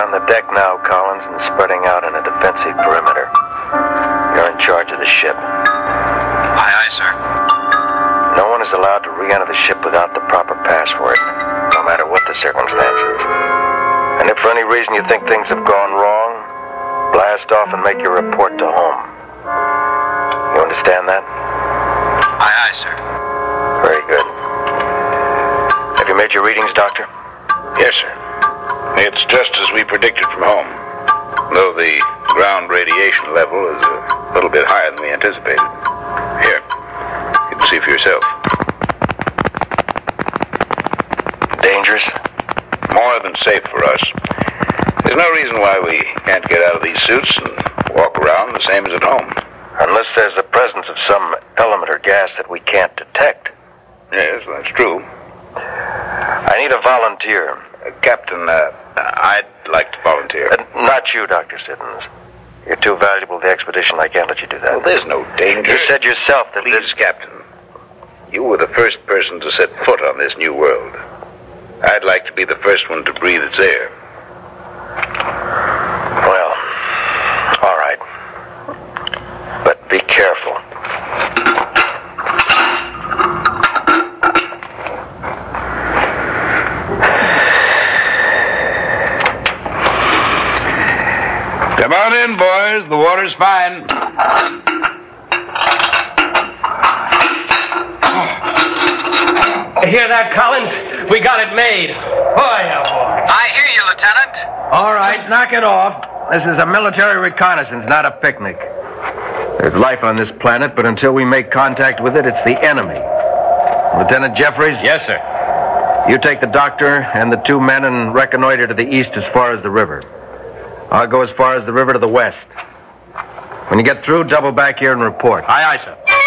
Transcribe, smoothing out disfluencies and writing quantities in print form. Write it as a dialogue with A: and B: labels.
A: on the deck now, Collins, and spreading out in a defensive perimeter. You're in charge of the ship.
B: Aye, aye, sir.
A: No one is allowed to re-enter the ship without the proper password, no matter what the circumstances. And if for any reason you think things have gone wrong, blast off and make your report to home. You understand that?
B: Aye, aye, sir.
A: Very good. Have you made your readings, Doctor?
C: Yes, sir. It's just as we predicted from home, though the ground radiation level is a little bit higher than we anticipated. Here, you can see for yourself.
A: Dangerous?
C: More than safe for us. There's no reason why we can't get out of these suits and walk around the same as at home.
A: Unless there's the presence of some element or gas that we can't detect.
C: Yes, that's true.
A: I need a volunteer.
C: Captain, I'd like to volunteer.
A: Not you, Dr. Siddons. You're too valuable to the expedition. I can't let you do that.
C: Well, there's no danger.
A: You said yourself that
C: Please, Captain. You were the first person to set foot on this new world. I'd like to be the first one to breathe its air.
A: Well, all right. But be careful.
C: Come on in, boys. The water's fine.
D: You hear that, Collins? We got it made. Boy, oh boy.
B: I hear you, Lieutenant.
E: All right, knock it off. This is a military reconnaissance, not a picnic. There's life on this planet, but until we make contact with it, it's the enemy. Lieutenant Jeffries?
D: Yes, sir.
E: You take the doctor and the two men and reconnoiter to the east as far as the river. I'll go as far as the river to the west. When you get through, double back here and report.
D: Aye, aye, sir.